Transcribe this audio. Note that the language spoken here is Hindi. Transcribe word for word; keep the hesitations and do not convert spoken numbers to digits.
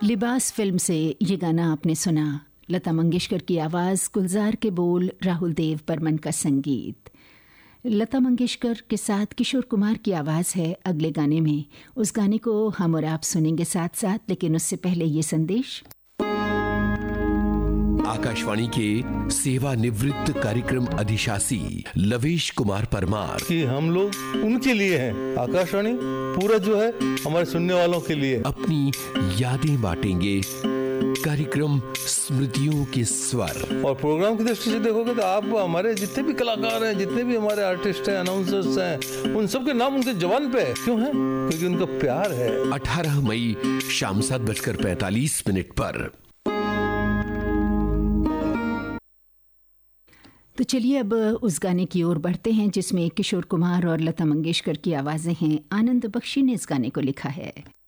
लिबास फिल्म से ये गाना आपने सुना। लता मंगेशकर की आवाज़, गुलजार के बोल, राहुल देव बर्मन का संगीत। लता मंगेशकर के साथ किशोर कुमार की आवाज़ है अगले गाने में। उस गाने को हम और आप सुनेंगे साथ साथ, लेकिन उससे पहले ये संदेश। आकाशवाणी के सेवानिवृत्त कार्यक्रम अधिशासी लवेश कुमार परमार कि हम लोग उनके लिए हैं। आकाशवाणी पूरा जो है हमारे सुनने वालों के लिए अपनी यादें बांटेंगे। कार्यक्रम स्मृतियों के स्वर। और प्रोग्राम की दृष्टि से देखोगे तो आप हमारे जितने भी कलाकार हैं, जितने भी हमारे आर्टिस्ट हैं, अनाउंसर्स हैं, उन सबके नाम उनके जबान पे है। क्यों है? क्योंकि उनका प्यार है। अठारह मई शाम सात बजकर पैंतालीस मिनट पर। तो चलिए अब उस गाने की ओर बढ़ते हैं जिसमें किशोर कुमार और लता मंगेशकर की आवाज़ें हैं। आनंद बख्शी ने इस गाने को लिखा है।